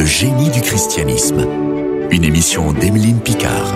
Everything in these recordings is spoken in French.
génie du christianisme. Une émission d'Emeline Picard.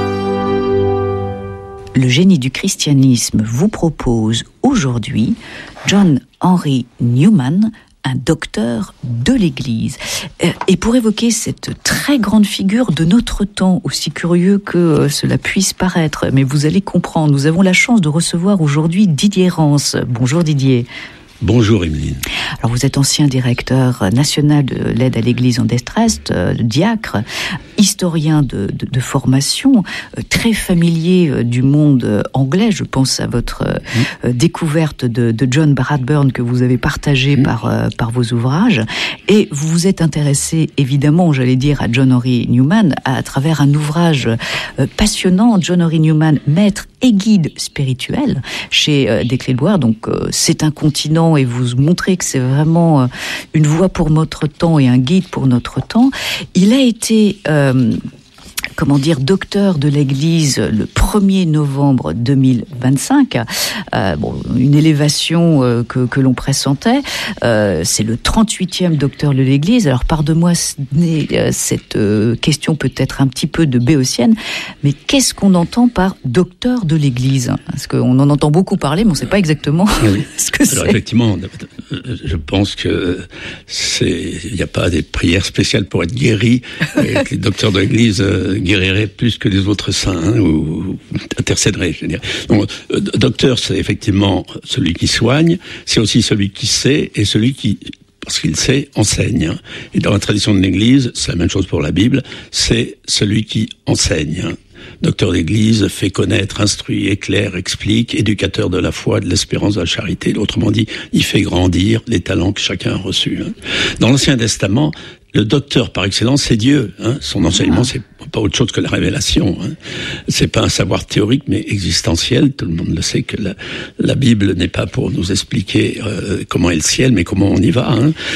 Le génie du christianisme vous propose aujourd'hui John Henry Newman, un docteur de l'Église. Et pour évoquer cette très grande figure de notre temps, aussi curieux que cela puisse paraître, mais vous allez comprendre, nous avons la chance de recevoir aujourd'hui Didier Rance. Bonjour Didier. Bonjour Emeline. Alors vous êtes ancien directeur national de l'aide à l'Église en détresse, diacre, historien de formation, très familier du monde anglais. Je pense à votre découverte de John Bradburn que vous avez partagé par vos ouvrages. Et vous vous êtes intéressé, évidemment, j'allais dire, à John Henry Newman à travers un ouvrage passionnant, John Henry Newman, maître et guide spirituel chez Des Clés de Bois. Donc c'est un continent et vous montrez que c'est vraiment une voie pour notre temps et un guide pour notre temps. Il a été docteur de l'Église le 1er novembre 2025. Une élévation que l'on pressentait. C'est le 38e docteur de l'Église. Alors, pardonne-moi, cette question peut-être un petit peu de béotienne, mais qu'est-ce qu'on entend par docteur de l'Église ? Parce qu'on en entend beaucoup parler, mais on ne sait pas exactement ce que c'est. Alors, effectivement, je pense que il n'y a pas des prières spéciales pour être guéri, et que les docteurs de l'Église guérirait plus que les autres saints, ou intercéderait, je veux dire. Donc, docteur, c'est effectivement celui qui soigne, c'est aussi celui qui sait, et celui qui, parce qu'il sait, enseigne. Et dans la tradition de l'Église, c'est la même chose pour la Bible, c'est celui qui enseigne. Docteur d'Église fait connaître, instruit, éclaire, explique, éducateur de la foi, de l'espérance, de la charité. Autrement dit, il fait grandir les talents que chacun a reçus. Dans l'Ancien Testament, le docteur par excellence, c'est Dieu. Son enseignement, c'est pas autre chose que la révélation. C'est pas un savoir théorique, mais existentiel. Tout le monde le sait que la Bible n'est pas pour nous expliquer comment est le ciel, mais comment on y va.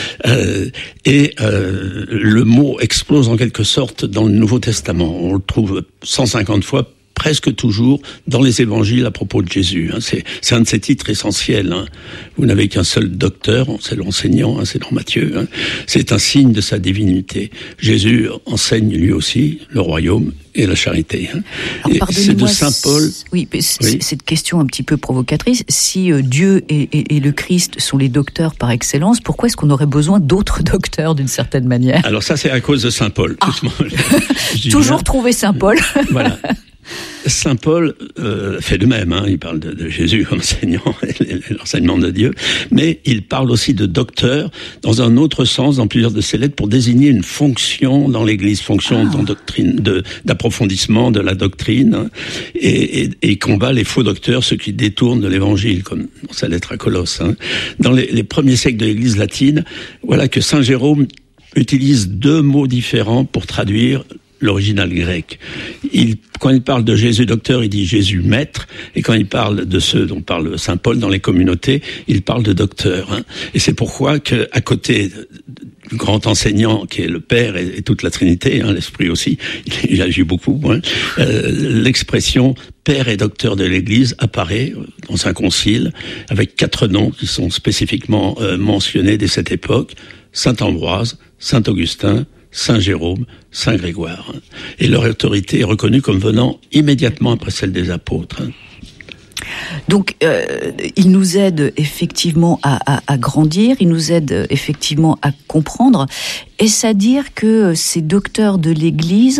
Le mot explose en quelque sorte dans le Nouveau Testament. On le trouve 150 fois, presque toujours dans les évangiles à propos de Jésus. C'est un de ces titres essentiels. Vous n'avez qu'un seul docteur, c'est l'enseignant, c'est dans Matthieu. C'est un signe de sa divinité. Jésus enseigne lui aussi le royaume et la charité. Alors, c'est de Saint Paul. Oui, cette question un petit peu provocatrice. Si Dieu et le Christ sont les docteurs par excellence, pourquoi est-ce qu'on aurait besoin d'autres docteurs d'une certaine manière ? Alors ça, c'est à cause de Saint Paul. Toujours trouver Saint Paul. Voilà. Saint Paul fait de même, il parle de Jésus enseignant, l'enseignement de Dieu, mais il parle aussi de docteur dans un autre sens, dans plusieurs de ses lettres, pour désigner une fonction dans l'Église, fonction dans doctrine, d'approfondissement de la doctrine, et il combat les faux docteurs, ceux qui détournent de l'Évangile, comme dans sa lettre à Colosse. Dans les premiers siècles de l'Église latine, voilà que Saint Jérôme utilise deux mots différents pour traduire l'original grec. Quand il parle de Jésus docteur, il dit Jésus maître, et quand il parle de ceux dont parle Saint Paul dans les communautés, il parle de docteur. Et c'est pourquoi qu'à côté du grand enseignant qui est le Père et toute la Trinité, l'Esprit aussi, il agit beaucoup, l'expression Père et docteur de l'Église apparaît dans un concile avec 4 noms qui sont spécifiquement mentionnés dès cette époque: Saint Ambroise, Saint Augustin, Saint Jérôme, Saint Grégoire. Et leur autorité est reconnue comme venant immédiatement après celle des apôtres. Donc, il nous aide effectivement à grandir, il nous aide effectivement à comprendre. Est-ce à dire que ces docteurs de l'Église,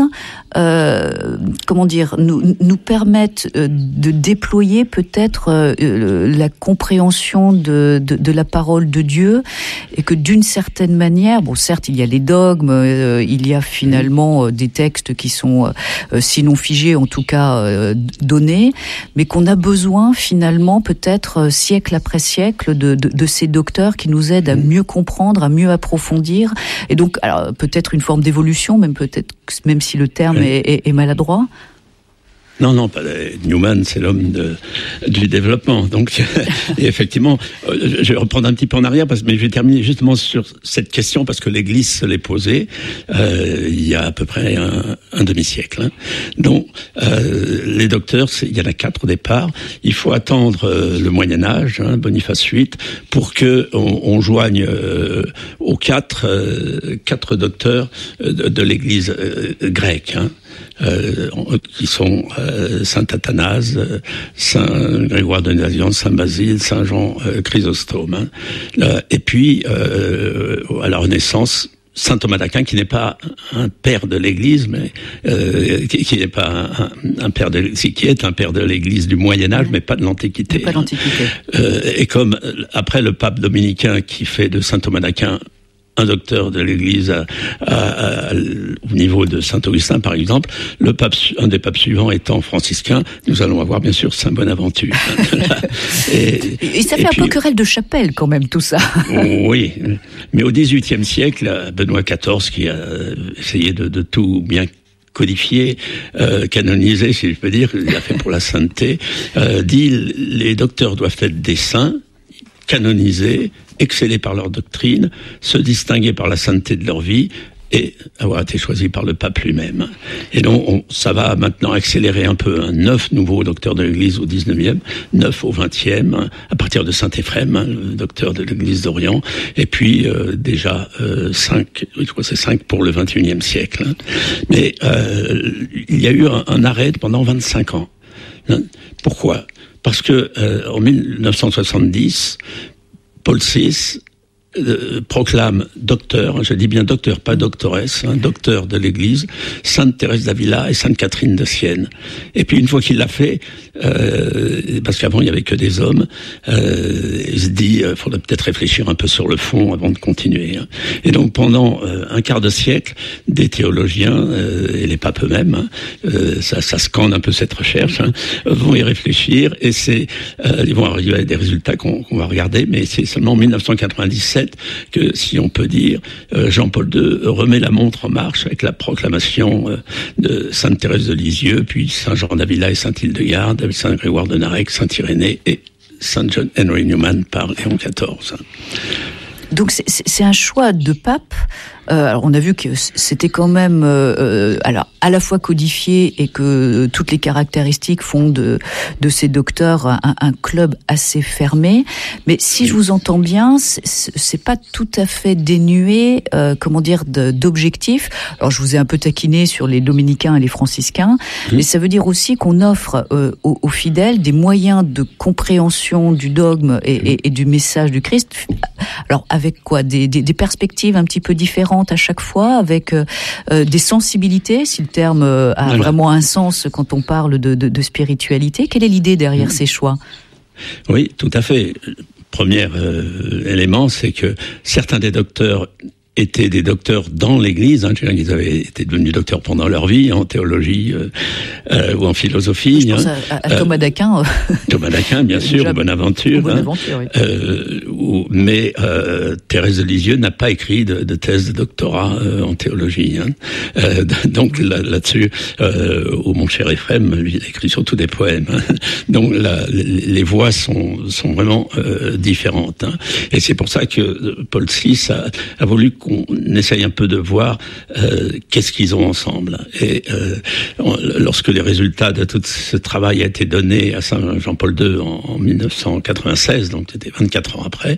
nous permettent de déployer peut-être la compréhension de la parole de Dieu, et que d'une certaine manière, certes il y a les dogmes, il y a finalement des textes qui sont sinon figés, en tout cas donnés, mais qu'on a besoin finalement peut-être siècle après siècle de ces docteurs qui nous aident à mieux comprendre, à mieux approfondir, et donc alors peut-être une forme d'évolution, même si le terme est maladroit. Non, pas Newman, c'est l'homme du développement. Donc, et effectivement, je vais reprendre un petit peu en arrière, mais je vais terminer justement sur cette question parce que l'Église se l'est posée il y a à peu près un demi-siècle. Hein. Donc, les docteurs, il y en a 4 au départ. Il faut attendre le Moyen Âge, hein, Boniface VIII, pour que on joigne aux 4 docteurs de l'Église grecque. Hein. Qui sont Saint Athanase, Saint Grégoire de Nazianze, Saint Basile, Saint Jean Chrysostome. Hein. Et puis, à la Renaissance, Saint Thomas d'Aquin, qui n'est pas un père de l'Église, mais qui n'est pas un père de l'Église, qui est un père de l'Église du Moyen Âge, mais pas de l'Antiquité. Pas l'Antiquité. Et comme après le pape dominicain qui fait de Saint Thomas d'Aquin un docteur de l'Église au niveau de Saint-Augustin, par exemple, un des papes suivants étant franciscain, nous allons avoir bien sûr Saint Bonaventure. et ça fait un peu querelle de chapelle quand même, tout ça. Oui, mais au XVIIIe siècle, Benoît XIV, qui a essayé de tout bien codifié, canonisé, si je peux dire, il a fait pour la sainteté, dit les docteurs doivent être des saints, canonisés, exceller par leur doctrine, se distinguer par la sainteté de leur vie et avoir été choisis par le pape lui-même. Et donc, ça va maintenant accélérer un peu. 9 nouveaux docteurs de l'Église au 19e, 9 au 20e, à partir de Saint-Éphrem, le docteur de l'Église d'Orient, et puis déjà 5, je crois que c'est 5 pour le 21e siècle. Mais il y a eu un arrêt pendant 25 ans. Pourquoi ? Parce que en 1970, Paul VI proclame docteur, je dis bien docteur, pas doctoresse, docteur de l'Église, Sainte Thérèse d'Avila et Sainte Catherine de Sienne. Et puis une fois qu'il l'a fait, parce qu'avant il y avait que des hommes, il se dit, il faudrait peut-être réfléchir un peu sur le fond avant de continuer. Et donc pendant un quart de siècle, des théologiens et les papes eux-mêmes, ça scande un peu cette recherche, vont y réfléchir et ils vont arriver à des résultats qu'on va regarder, mais c'est seulement en 1997 que, si on peut dire, Jean-Paul II remet la montre en marche avec la proclamation de Sainte Thérèse de Lisieux, puis Saint Jean d'Avila et Saint Hildegarde, Saint Grégoire de Narek, Saint Irénée et Saint John Henry Newman par Léon XIV. Donc c'est un choix de pape. Alors on a vu que c'était quand même alors à la fois codifié et que toutes les caractéristiques font de ces docteurs un club assez fermé. Mais si je vous entends bien, c'est pas tout à fait dénué, d'objectifs. Alors je vous ai un peu taquiné sur les dominicains et les franciscains, mais ça veut dire aussi qu'on offre aux fidèles des moyens de compréhension du dogme et du message du Christ. Alors avec quoi, des perspectives un petit peu différentes à chaque fois, avec des sensibilités, si le terme a vraiment un sens quand on parle de spiritualité. Quelle est l'idée derrière ces choix ? Oui, tout à fait. Premier élément, c'est que certains des docteurs étaient des docteurs dans l'Église, ils avaient été devenus docteurs pendant leur vie, en théologie ou en philosophie. Je pense à Thomas d'Aquin. Thomas d'Aquin, bien sûr, ou Bonaventure. Oui. Mais Thérèse de Lisieux n'a pas écrit de thèse de doctorat en théologie. Donc là-dessus, mon cher Éphrem, lui, il a écrit surtout des poèmes. Donc les voix sont vraiment différentes. Et c'est pour ça que Paul VI a voulu qu'on essaye un peu de voir qu'est-ce qu'ils ont ensemble. Et lorsque les résultats de tout ce travail a été donné à Saint Jean-Paul II en 1996, donc c'était 24 ans après,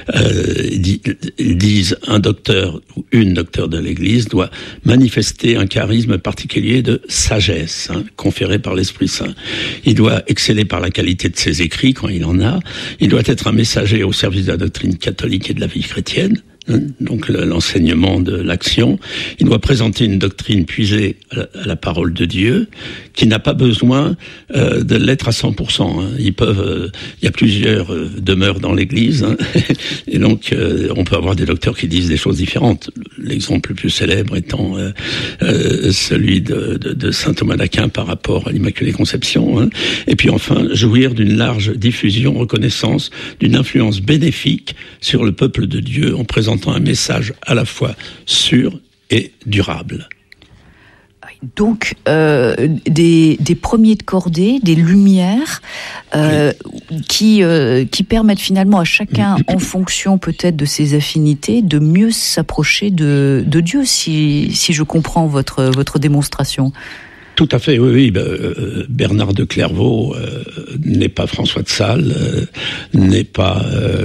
ils disent un docteur ou une docteur de l'Église doit manifester un charisme particulier de sagesse, conféré par l'Esprit Saint. Il doit exceller par la qualité de ses écrits quand il en a. Il doit être un messager au service de la doctrine catholique et de la vie chrétienne. Donc l'enseignement de l'action. Il doit présenter une doctrine puisée à la parole de Dieu, qui n'a pas besoin de l'être à 100%. Il y a plusieurs demeures dans l'Église, et donc on peut avoir des docteurs qui disent des choses différentes. L'exemple le plus célèbre étant celui de saint Thomas d'Aquin par rapport à l'Immaculée Conception. Et puis enfin, jouir d'une large diffusion, reconnaissance d'une influence bénéfique sur le peuple de Dieu en présentant un message à la fois sûr et durable. Donc, des premiers de cordée, des lumières qui permettent finalement à chacun, en fonction peut-être de ses affinités, de mieux s'approcher de Dieu, si je comprends votre démonstration. Tout à fait, oui. Bernard de Clairvaux n'est pas François de Sales, n'est pas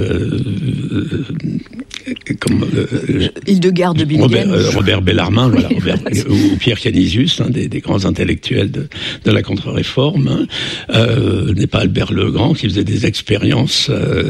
Hildegarde de Bingen, Robert Bellarmine, voilà, ou Pierre Canisius, des grands intellectuels de la Contre-Réforme, n'est pas Albert Legrand qui faisait des expériences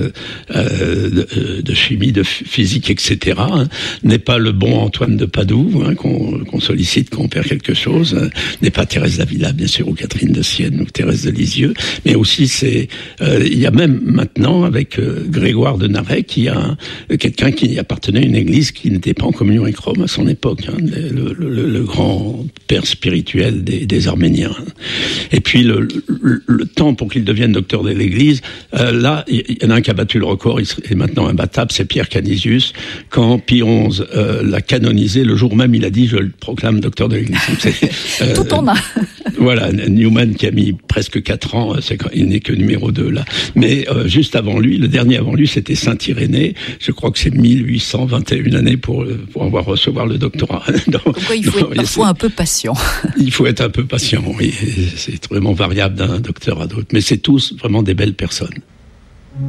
de chimie, de physique, etc. N'est pas le bon Antoine de Padoue qu'on sollicite, qu'on perd quelque chose. N'est pas Thérèse d'Avila, bien sûr, ou Catherine de Sienne, ou Thérèse de Lisieux, mais aussi il y a même maintenant, avec Grégoire de Narey, qui a quelqu'un qui appartenait à une église qui n'était pas en communion avec Rome à son époque, le grand père spirituel des Arméniens. Et puis le temps pour qu'il devienne docteur de l'église, là, il y en a un qui a battu le record, il est maintenant imbattable, c'est Pierre Canisius. Quand Pie XI l'a canonisé, le jour même, il a dit « je le proclame docteur de l'église ». Tout en un. Voilà, Newman qui a mis presque 4 ans, il n'est que numéro 2 là. Mais juste avant lui, le dernier avant lui, c'était Saint Irénée. Je crois que c'est 1821 années pour recevoir le doctorat. Pourquoi il faut être parfois un peu patient. Il faut être un peu patient, oui. C'est vraiment variable d'un docteur à d'autres. Mais c'est tous vraiment des belles personnes.